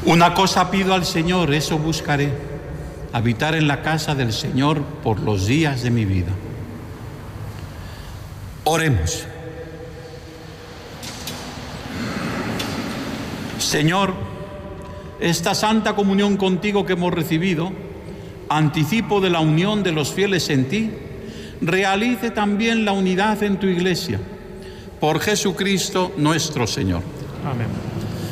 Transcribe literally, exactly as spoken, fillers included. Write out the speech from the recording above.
Una cosa pido al Señor, eso buscaré, habitar en la casa del Señor por los días de mi vida. Oremos. Señor, esta santa comunión contigo que hemos recibido, anticipo de la unión de los fieles en ti, realice también la unidad en tu Iglesia. Por Jesucristo nuestro Señor. Amén.